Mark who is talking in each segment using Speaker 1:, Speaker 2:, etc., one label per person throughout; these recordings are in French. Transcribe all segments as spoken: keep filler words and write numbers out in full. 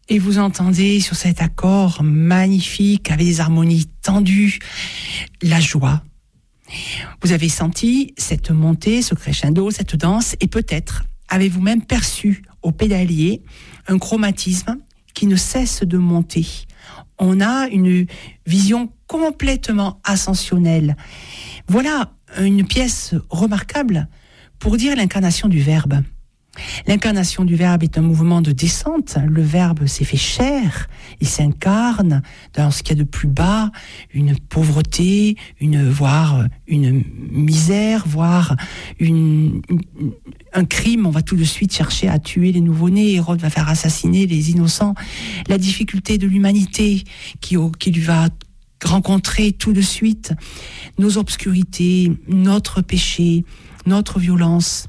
Speaker 1: Et vous entendez sur cet accord magnifique, avec des harmonies tendues, la joie. Vous avez senti cette montée, ce crescendo, cette danse, et peut-être avez-vous même perçu au pédalier un chromatisme qui ne cesse de monter. On a une vision complètement ascensionnelle. Voilà une pièce remarquable pour dire l'incarnation du Verbe. L'incarnation du Verbe est un mouvement de descente. Le Verbe s'est fait chair, il s'incarne dans ce qu'il y a de plus bas, une pauvreté, une, voire une misère, voire une, une, un crime. On va tout de suite chercher à tuer les nouveau-nés. Hérode va faire assassiner les innocents. La difficulté de l'humanité qui, qui lui va rencontrer tout de suite, nos obscurités, notre péché, notre violence.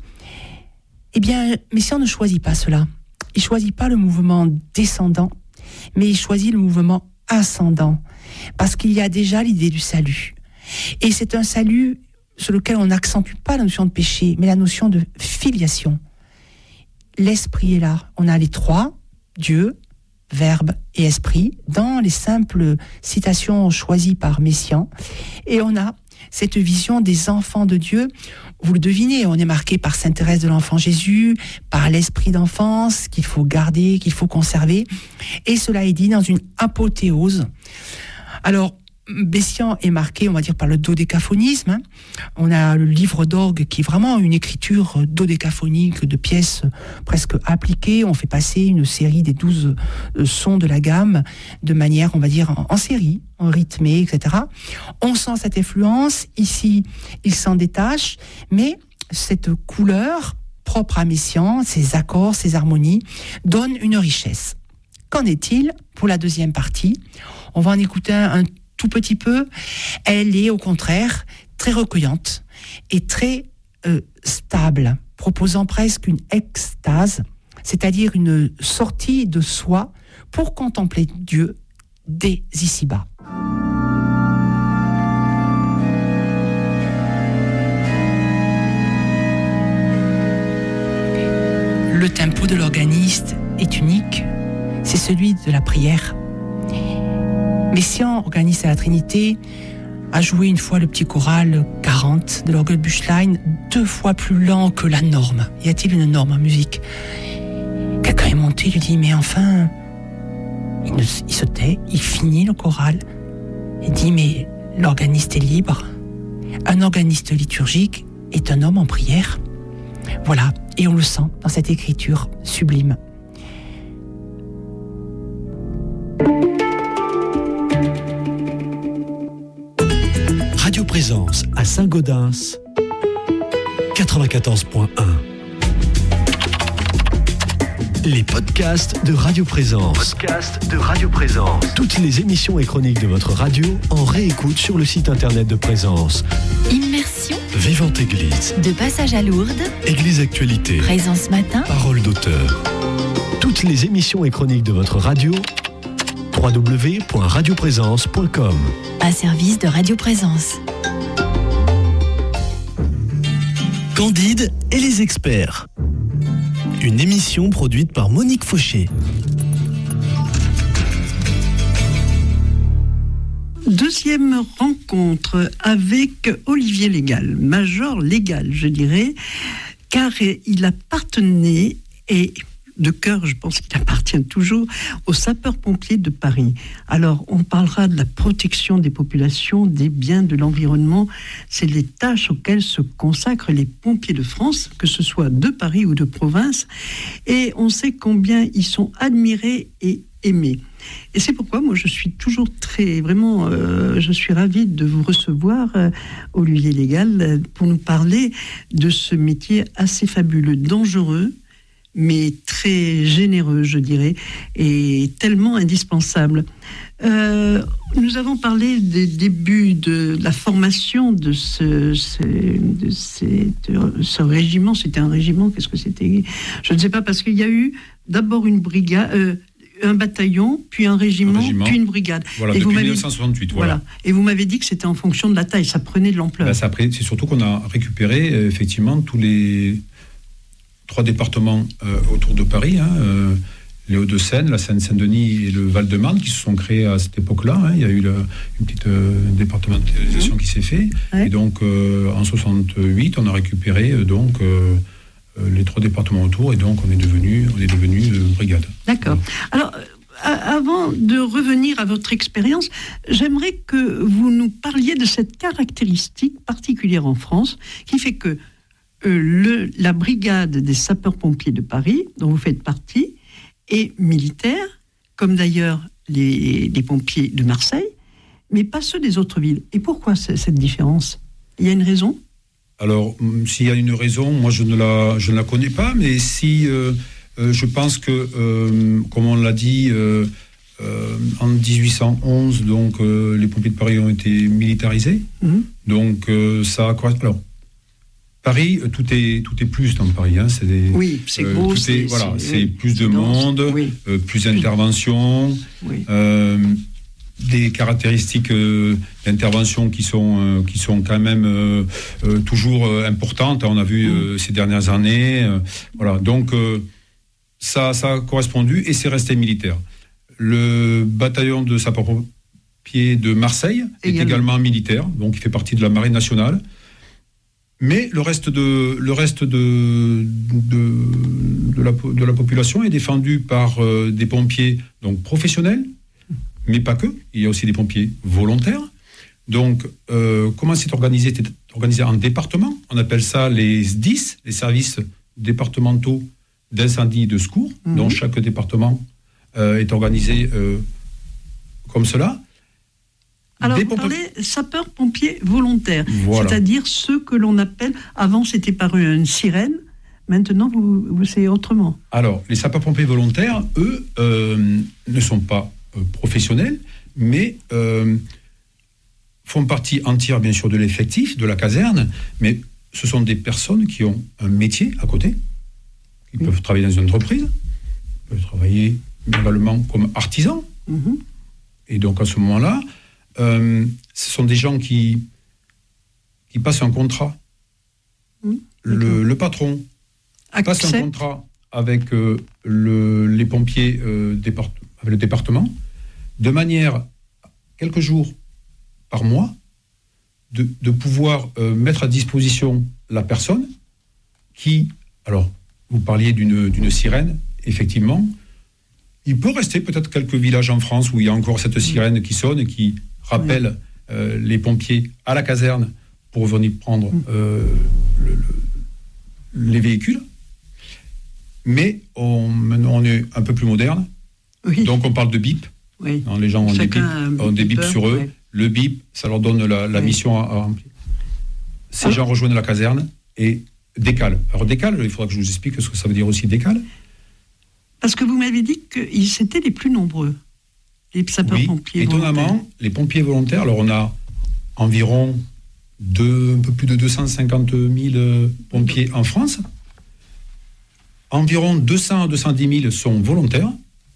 Speaker 1: Eh bien, Messiaen ne choisit pas cela. Il ne choisit pas le mouvement descendant, mais il choisit le mouvement ascendant, parce qu'il y a déjà l'idée du salut. Et c'est un salut sur lequel on n'accentue pas la notion de péché, mais la notion de filiation. L'esprit est là. On a les trois, Dieu, Verbe et Esprit, dans les simples citations choisies par Messiaen. Et on a cette vision des enfants de Dieu. Vous le devinez, on est marqué par Sainte Thérèse de l'Enfant Jésus, par l'esprit d'enfance qu'il faut garder, qu'il faut conserver. Et cela est dit dans une apothéose. Alors, Messiaen est marqué, on va dire, par le dodécaphonisme. Hein. On a le livre d'orgue qui est vraiment une écriture dodécaphonique de pièces presque appliquées. On fait passer une série des douze sons de la gamme de manière, on va dire, en, en série, en rythmée, et cetera. On sent cette influence. Ici, il s'en détache, mais cette couleur propre à Messiaen, ses accords, ses harmonies, donne une richesse. Qu'en est-il pour la deuxième partie ? On va en écouter un, un tout petit peu. Elle est au contraire très recueillante et très euh, stable, proposant presque une extase, c'est-à-dire une sortie de soi pour contempler Dieu dès ici-bas. Le tempo de l'organiste est unique, c'est celui de la prière. Messiaen, organiste à la Trinité, a joué une fois le petit choral quarante de l'Orgelbüchlein, deux fois plus lent que la norme. Y a-t-il une norme en musique ? Quelqu'un est monté, il lui dit, mais enfin, il, ne, il se tait, il finit le choral, il dit, mais l'organiste est libre. Un organiste liturgique est un homme en prière. Voilà, et on le sent dans cette écriture sublime.
Speaker 2: Radio Présence à Saint-Gaudens, quatre-vingt-quatorze point un. Les podcasts de Radio Présence.
Speaker 3: Podcasts de Radio Présence.
Speaker 2: Toutes les émissions et chroniques de votre radio en réécoute sur le site internet de Présence.
Speaker 4: Immersion.
Speaker 2: Vivante Église.
Speaker 4: De passage à Lourdes.
Speaker 2: Église Actualité.
Speaker 4: Présence matin.
Speaker 2: Parole d'auteur. Toutes les émissions et chroniques de votre radio. w w w point radio présence point com.
Speaker 4: Un service de Radio Présence.
Speaker 5: Candide et les experts. Une émission produite par Monique Fauché.
Speaker 6: Deuxième rencontre avec Olivier Légal, major Légal, je dirais, car il appartenait et de cœur, je pense qu'il appartient toujours aux sapeurs-pompiers de Paris. Alors, on parlera de la protection des populations, des biens, de l'environnement. C'est les tâches auxquelles se consacrent les pompiers de France, que ce soit de Paris ou de province. Et on sait combien ils sont admirés et aimés. Et c'est pourquoi moi je suis toujours très, vraiment, euh, je suis ravie de vous recevoir, euh, Olivier Légal, euh, pour nous parler de ce métier assez fabuleux, dangereux, mais très généreux, je dirais, et tellement indispensable. Euh, nous avons parlé des débuts de la formation de ce, ce, de cette, ce régiment. C'était un régiment, qu'est-ce que c'était ? Je ne sais pas, parce qu'il y a eu d'abord une brigade, euh, un bataillon, puis un régiment, un régiment, puis une brigade.
Speaker 7: Voilà,
Speaker 6: et
Speaker 7: depuis
Speaker 6: vous
Speaker 7: dix-neuf cent soixante-huit. Voilà. voilà.
Speaker 6: Et vous m'avez dit que c'était en fonction de la taille, ça prenait de l'ampleur.
Speaker 7: Ben, ça, c'est surtout qu'on a récupéré, euh, effectivement, tous les trois départements euh, autour de Paris, hein, euh, les Hauts-de-Seine, la Seine-Saint-Denis et le Val-de-Marne qui se sont créés à cette époque-là. Hein. Il y a eu le, une petite euh, départementalisation mmh. qui s'est faite. Ouais. Et donc, euh, en soixante-huit, on a récupéré euh, donc euh, euh, les trois départements autour, et donc on est devenu, on est devenu euh, brigade.
Speaker 6: D'accord. Alors, avant de revenir à votre expérience, j'aimerais que vous nous parliez de cette caractéristique particulière en France qui fait que euh, le, la brigade des sapeurs-pompiers de Paris, dont vous faites partie, est militaire, comme d'ailleurs les, les pompiers de Marseille, mais pas ceux des autres villes. Et pourquoi cette différence ? Il y a une raison ?
Speaker 7: Alors, s'il y a une raison, moi je ne la, je ne la connais pas, mais si... Euh, Euh, je pense que, euh, comme on l'a dit, euh, euh, en dix-huit cent onze, donc, euh, les pompiers de Paris ont été militarisés. Mmh. Donc, euh, ça a quoi ? Alors, Paris, tout est, tout est plus dans Paris. Hein, c'est des,
Speaker 6: oui, c'est euh, beau.
Speaker 7: C'est, voilà, c'est, c'est
Speaker 6: oui,
Speaker 7: plus de monde, oui. euh, plus d'interventions, oui. euh, des caractéristiques euh, d'intervention qui sont, euh, qui sont quand même euh, euh, toujours euh, importantes. On a vu euh, ces dernières années. Euh, voilà, donc... Euh, Ça, ça a correspondu et c'est resté militaire. Le bataillon de sapeurs-pompiers de Marseille également. est également militaire, donc il fait partie de la Marine nationale. Mais le reste de, le reste de, de, de, la, de la population est défendu par euh, des pompiers donc, professionnels, mais pas que. Il y a aussi des pompiers volontaires. Donc, euh, comment c'est organisé ? C'est organisé en départements. On appelle ça les S D I S, les services départementaux d'incendie et de secours, mmh. dont chaque département euh, est organisé euh, comme cela.
Speaker 6: Alors, Des vous pompe... parlez sapeurs-pompiers volontaires, voilà. C'est-à-dire ceux que l'on appelle, avant c'était par une sirène, maintenant vous, vous c'est autrement.
Speaker 7: Alors, les sapeurs-pompiers volontaires, eux, euh, ne sont pas euh, professionnels, mais euh, font partie entière, bien sûr, de l'effectif, de la caserne, mais ce sont des personnes qui ont un métier à côté. Ils oui. peuvent travailler dans une entreprise, ils peuvent travailler également comme artisans. Mmh. Et donc, à ce moment-là, euh, ce sont des gens qui, qui passent un contrat. Mmh. Le, le patron Accept. passe un contrat avec euh, le, les pompiers, euh, départ, avec le département, de manière, quelques jours par mois, de, de pouvoir euh, mettre à disposition la personne qui... alors. Vous parliez d'une, d'une sirène, effectivement. Il peut rester peut-être quelques villages en France où il y a encore cette sirène qui sonne et qui rappelle oui. euh, les pompiers à la caserne pour venir prendre euh, le, le, les véhicules. Mais on, maintenant, on est un peu plus moderne. Oui. Donc, on parle de bip. Oui. Non, les gens ont Chacun des bips, ont des bips sur eux. Oui. Le bip, ça leur donne la, la oui. mission à, à remplir. Ces ah. gens rejoignent la caserne et décale. Alors décale, il faudra que je vous explique ce que ça veut dire aussi décale.
Speaker 6: Parce que vous m'avez dit qu'ils étaient les plus nombreux, les sapeurs-pompiers
Speaker 7: oui, étonnamment, volontaires. Les pompiers volontaires, alors on a environ deux, un peu plus de deux cent cinquante mille pompiers en France. Environ deux cents à deux cent dix mille sont volontaires.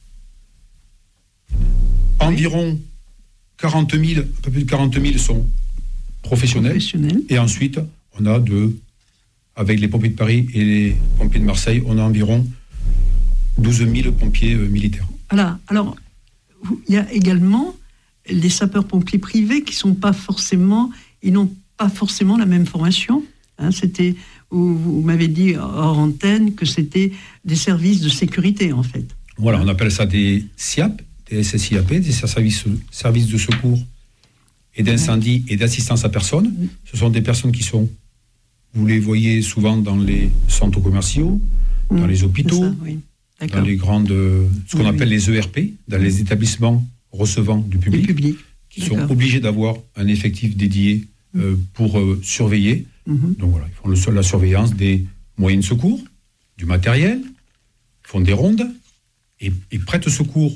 Speaker 7: Oui. Environ quarante mille, un peu plus de quarante mille sont professionnels. professionnels. Et ensuite, on a de... avec les pompiers de Paris et les pompiers de Marseille, on a environ douze mille pompiers euh, militaires.
Speaker 6: Voilà. Alors, il y a également les sapeurs-pompiers privés qui sont pas forcément, ils n'ont pas forcément la même formation. Hein, c'était, vous, vous m'avez dit hors antenne que c'était des services de sécurité, en fait.
Speaker 7: Voilà, on appelle ça des S I A P, des S S I A P, des services, services de secours et d'incendie ouais. et d'assistance à personne. Ce sont des personnes qui sont... Vous les voyez souvent dans les centres commerciaux, mmh, dans les hôpitaux, ça, oui. dans les grandes, ce qu'on oui, appelle oui. les E R P, dans les établissements recevant du public, public. qui D'accord. sont obligés d'avoir un effectif dédié euh, pour euh, surveiller. Mmh. Donc voilà, ils font le, la surveillance des moyens de secours, du matériel, ils font des rondes et, et prêtent secours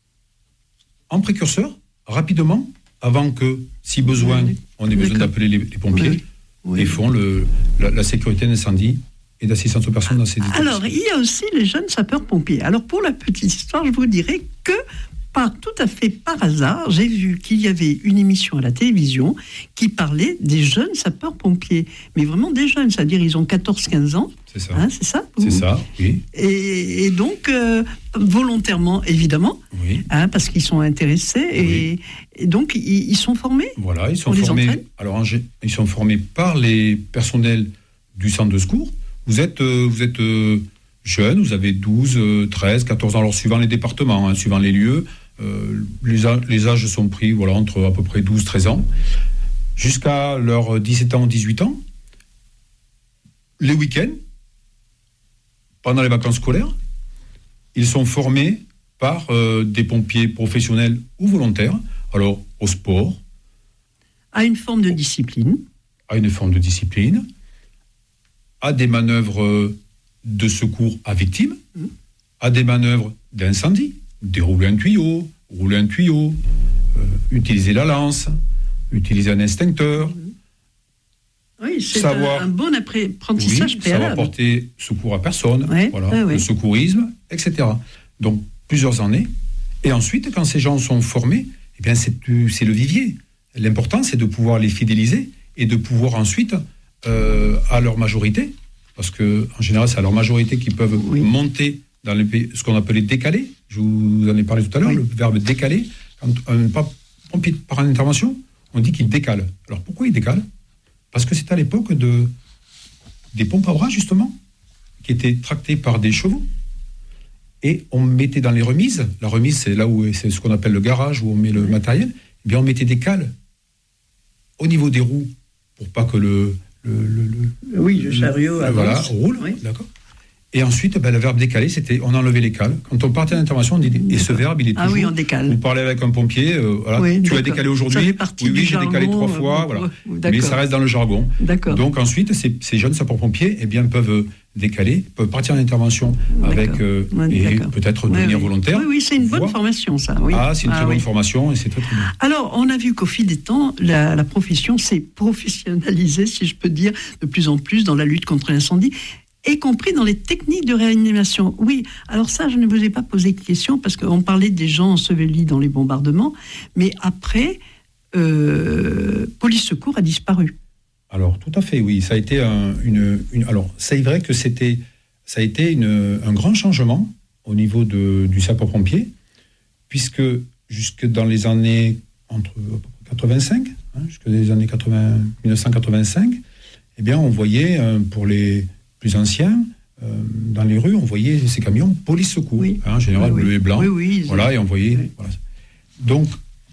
Speaker 7: en précurseur, rapidement, avant que, si besoin, oui. on ait besoin D'accord. d'appeler les, les pompiers. Oui. Oui. Et font le, la, la sécurité d'incendie et d'assistance aux personnes dans ces établissements.
Speaker 6: Alors, il y a aussi les jeunes sapeurs-pompiers. Alors, pour la petite histoire, je vous dirais que, par, tout à fait par hasard, j'ai vu qu'il y avait une émission à la télévision qui parlait des jeunes sapeurs-pompiers. Mais vraiment des jeunes, c'est-à-dire ils ont quatorze quinze ans.
Speaker 7: C'est ça.
Speaker 6: Hein, c'est ça
Speaker 7: C'est ça, oui.
Speaker 6: Et, et donc, euh, volontairement, évidemment,
Speaker 7: Oui.
Speaker 6: hein, parce qu'ils sont intéressés, et, et donc ils, ils sont formés.
Speaker 7: Voilà, ils sont
Speaker 6: On les
Speaker 7: formés.
Speaker 6: entraîne
Speaker 7: Alors, en gé- ils sont formés par les personnels du centre de secours. Vous êtes, euh, vous êtes euh, jeune, vous avez douze, euh, treize, quatorze ans, alors suivant les départements, hein, suivant les lieux. Euh, les, a- les âges sont pris voilà, entre à peu près douze, treize ans, jusqu'à leurs dix-sept ans, dix-huit ans. Les week-ends, pendant les vacances scolaires, ils sont formés par euh, des pompiers professionnels ou volontaires, alors au sport,
Speaker 6: à une forme de discipline.
Speaker 7: à une forme de discipline, à des manœuvres euh, de secours à victimes,
Speaker 6: Mmh.
Speaker 7: à des manœuvres d'incendie, dérouler un tuyau, rouler un tuyau, euh, utiliser la lance, utiliser un extincteur,
Speaker 6: Oui, c'est
Speaker 7: Savoir-
Speaker 6: un, un bon après- apprentissage
Speaker 7: oui,
Speaker 6: préalable.
Speaker 7: savoir porter secours à personne,
Speaker 6: Ouais,
Speaker 7: voilà,
Speaker 6: ouais, ouais.
Speaker 7: le secourisme, et cetera. Donc plusieurs années. Et ensuite, quand ces gens sont formés, eh bien c'est, c'est le vivier. L'important, c'est de pouvoir les fidéliser et de pouvoir ensuite, euh, à leur majorité, parce que en général, c'est à leur majorité qu'ils peuvent
Speaker 6: Oui.
Speaker 7: monter dans les pays, ce qu'on appelait décaler. Je vous en ai parlé tout à l'heure,
Speaker 6: Oui.
Speaker 7: le verbe décaler. Quand un pas- pompier part en intervention, on dit qu'il décale. Alors pourquoi il décale ? Parce que c'est à l'époque de, des pompes à bras, justement, qui étaient tractées par des chevaux. Et on mettait dans les remises, la remise, c'est là où c'est ce qu'on appelle le garage, où on met le
Speaker 6: Oui.
Speaker 7: matériel, eh bien on mettait des cales au niveau des roues, pour pas que le... le, le- le-
Speaker 6: Oui, le chariot
Speaker 7: le-
Speaker 6: avance.
Speaker 7: Voilà, roule,
Speaker 6: Oui.
Speaker 7: d'accord. Et ensuite, ben, le verbe décaler, c'était, on enlevait les cales. Quand on partait d'intervention, on dit, et ce verbe, il est
Speaker 6: Ah
Speaker 7: toujours...
Speaker 6: oui, on décale.
Speaker 7: Vous parlez avec un pompier, euh, voilà,
Speaker 6: Oui,
Speaker 7: tu as
Speaker 6: d'accord.
Speaker 7: décalé
Speaker 6: Ça
Speaker 7: aujourd'hui,
Speaker 6: fait partie
Speaker 7: oui, oui,
Speaker 6: du
Speaker 7: j'ai décalé
Speaker 6: jargon,
Speaker 7: trois fois,
Speaker 6: euh,
Speaker 7: voilà.
Speaker 6: bon,
Speaker 7: Mais
Speaker 6: d'accord.
Speaker 7: ça reste dans le jargon.
Speaker 6: D'accord.
Speaker 7: Donc ensuite, ces, ces jeunes sapeurs-pompiers eh bien, peuvent euh, décaler, peuvent partir en intervention avec,
Speaker 6: D'accord.
Speaker 7: euh,
Speaker 6: Ouais,
Speaker 7: et
Speaker 6: d'accord.
Speaker 7: peut-être
Speaker 6: Oui,
Speaker 7: devenir
Speaker 6: oui.
Speaker 7: volontaire.
Speaker 6: Oui, oui, c'est une bonne
Speaker 7: Voir-
Speaker 6: formation, ça. Oui.
Speaker 7: Ah, c'est une très
Speaker 6: Ah,
Speaker 7: bonne
Speaker 6: oui.
Speaker 7: formation et c'est très, très bien.
Speaker 6: Alors, on a vu qu'au fil des temps, la, la profession s'est professionnalisée, si je peux dire, de plus en plus dans la lutte contre l'incendie, y compris dans les techniques de réanimation. Oui, alors ça, je ne vous ai pas posé de question, parce qu'on parlait des gens ensevelis dans les bombardements, mais après, euh, Police Secours a disparu.
Speaker 7: Alors, tout à fait, oui. Ça a été un, une, une. Alors, c'est vrai que c'était, ça a été une, un grand changement au niveau de, du sapeur-pompier, puisque jusque dans les années entre quatre-vingt-cinq, hein, jusque dans les années quatre-vingts, dix-neuf cent quatre-vingt-cinq, eh bien, on voyait euh, pour les plus anciens, euh, dans les rues, on voyait ces camions police secours,
Speaker 6: Oui.
Speaker 7: hein, en général
Speaker 6: Oui, oui.
Speaker 7: bleu et blanc.
Speaker 6: Oui, oui. ils-
Speaker 7: Voilà, et on voyait.
Speaker 6: Oui.
Speaker 7: Voilà. Donc,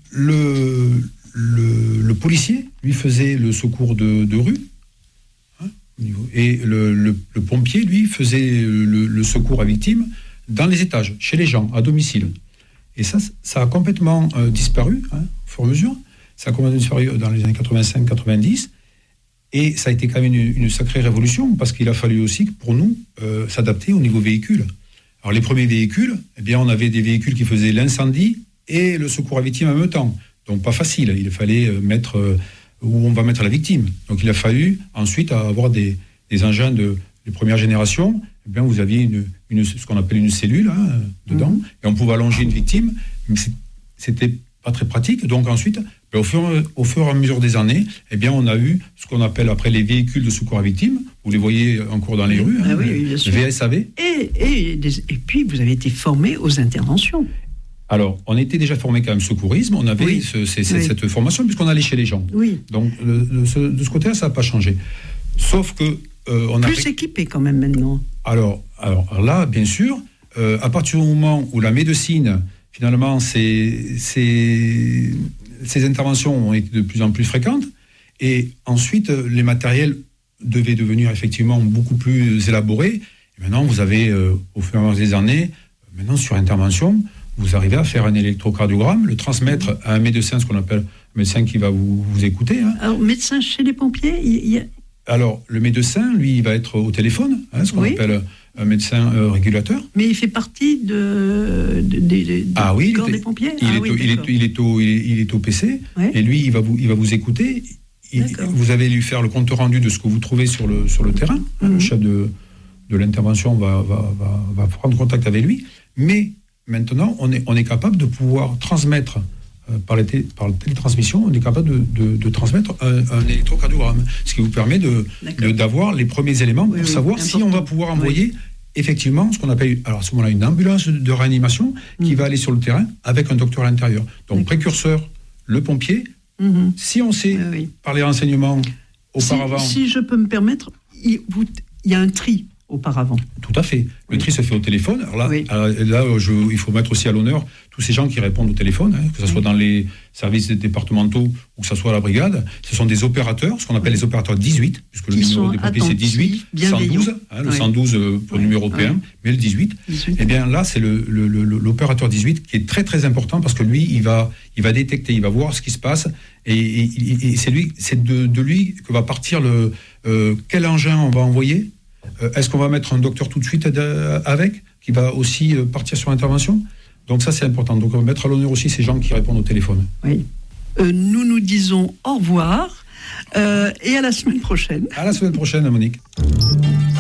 Speaker 7: le, le, le policier, lui, faisait le secours de, de rue. Hein, au niveau- et le, le, le pompier, lui, faisait le, le secours à victimes dans les étages, chez les gens, à domicile. Et ça, ça a complètement euh, disparu, hein, au fur et à mesure. Ça a complètement disparu dans les années quatre-vingt-cinq quatre-vingt-dix. Et ça a été quand même une, une sacrée révolution, parce qu'il a fallu aussi, pour nous, euh, s'adapter au niveau véhicule. Alors, les premiers véhicules, eh bien, on avait des véhicules qui faisaient l'incendie et le secours à victime en même temps. Donc, pas facile. Il fallait euh, mettre euh, où on va mettre la victime. Donc, il a fallu ensuite avoir des, des engins de, de première génération. Eh bien, vous aviez une, une, ce qu'on appelle une cellule hein, dedans,
Speaker 6: Mhm.
Speaker 7: et on pouvait allonger une victime, mais c'est- c'était pas très pratique. Donc, ensuite, ben, au, fur, au fur et à mesure des années, eh bien, on a eu ce qu'on appelle après les véhicules de secours à victimes. Vous les voyez encore dans les rues,
Speaker 6: Ah
Speaker 7: hein,
Speaker 6: oui,
Speaker 7: le-
Speaker 6: oui, bien
Speaker 7: le
Speaker 6: sûr.
Speaker 7: V S A V.
Speaker 6: Et, et, des- et puis, vous avez été formé aux interventions.
Speaker 7: Alors, on était déjà formé quand même secourisme, on avait
Speaker 6: Oui.
Speaker 7: ce- ce- ce-
Speaker 6: Oui.
Speaker 7: cette formation puisqu'on allait chez les gens.
Speaker 6: Oui.
Speaker 7: Donc, le- de ce, de ce côté-là, ça n'a pas changé. Sauf que euh, on a
Speaker 6: Plus équipé quand même maintenant.
Speaker 7: alors, alors là, bien sûr, euh, à partir du moment où la médecine, finalement, ces, ces, ces interventions ont été de plus en plus fréquentes, et ensuite, euh, les matériels devaient devenir effectivement beaucoup plus élaborés. Et maintenant, vous avez, euh, au fur et à mesure des années, euh, maintenant, sur intervention, vous arrivez à faire un électrocardiogramme, le transmettre à un médecin, ce qu'on appelle un médecin qui va vous, vous écouter, hein.
Speaker 6: Alors, médecin chez les pompiers, il il y a...
Speaker 7: Alors, le médecin, lui, il va être au téléphone, hein, ce qu'on
Speaker 6: Oui.
Speaker 7: appelle un médecin euh, régulateur.
Speaker 6: mais il fait partie de, de, de- de-
Speaker 7: Ah oui,
Speaker 6: du
Speaker 7: il
Speaker 6: corps
Speaker 7: est-
Speaker 6: des pompiers.
Speaker 7: Il,
Speaker 6: Ah
Speaker 7: est,
Speaker 6: oui,
Speaker 7: au, il, est,
Speaker 6: d'accord.
Speaker 7: il, est au, il, est, il est au P C,
Speaker 6: Ouais.
Speaker 7: et lui, il va vous, il va vous écouter. Il-
Speaker 6: D'accord.
Speaker 7: vous allez lui faire le compte rendu de ce que vous trouvez sur le, sur le terrain. Hein,
Speaker 6: Mhm.
Speaker 7: Le chef de, de l'intervention va, va, va, va prendre contact avec lui. Mais maintenant, on est, on est capable de pouvoir transmettre euh, par, la té- par la télétransmission, on est capable de, de, de transmettre un, un électrocardiogramme, ce qui vous permet de, de, d'avoir les premiers éléments pour
Speaker 6: oui, oui,
Speaker 7: savoir si
Speaker 6: important.
Speaker 7: on va pouvoir envoyer
Speaker 6: Oui.
Speaker 7: effectivement ce qu'on appelle, alors à ce moment-là, une ambulance de réanimation qui
Speaker 6: Mm.
Speaker 7: va aller sur le terrain avec un docteur à l'intérieur. Donc
Speaker 6: D'accord.
Speaker 7: précurseur, le pompier.
Speaker 6: Mhm.
Speaker 7: Si on sait
Speaker 6: Oui, oui.
Speaker 7: par les renseignements
Speaker 6: Si,
Speaker 7: auparavant,
Speaker 6: si je peux me permettre, il, vous- il y a un tri auparavant.
Speaker 7: tout à fait. Le
Speaker 6: Oui.
Speaker 7: tri se fait au téléphone. Alors là,
Speaker 6: Oui.
Speaker 7: alors là je, il faut mettre aussi à l'honneur tous ces gens qui répondent au téléphone, hein, que ce soit
Speaker 6: Oui.
Speaker 7: dans les services départementaux ou que ce soit à la brigade. Ce sont des opérateurs, ce qu'on appelle
Speaker 6: Oui.
Speaker 7: les opérateurs dix-huit, puisque le
Speaker 6: Qui
Speaker 7: numéro
Speaker 6: sont
Speaker 7: des pompiers c'est
Speaker 6: attentifs,
Speaker 7: dix-huit,
Speaker 6: bienveillants.
Speaker 7: cent douze, hein, le
Speaker 6: Oui.
Speaker 7: cent douze euh, pour le
Speaker 6: Oui.
Speaker 7: numéro européen,
Speaker 6: Oui.
Speaker 7: mais le dix-huit.
Speaker 6: dix-huit.
Speaker 7: Eh bien là, c'est le, le- le- l'opérateur dix-huit qui est très très important parce que lui, il va, il va détecter, il va voir ce qui se passe et, et- et- et c'est lui, c'est de, de lui que va partir le euh, quel engin on va envoyer. Euh, Est-ce qu'on va mettre un docteur tout de suite euh, avec qui va aussi euh, partir sur l'intervention? Donc ça c'est important. Donc on va mettre à l'honneur aussi ces gens qui répondent au téléphone.
Speaker 6: Oui. Euh, nous nous disons au revoir euh, et à la semaine prochaine.
Speaker 7: À la semaine prochaine, Monique.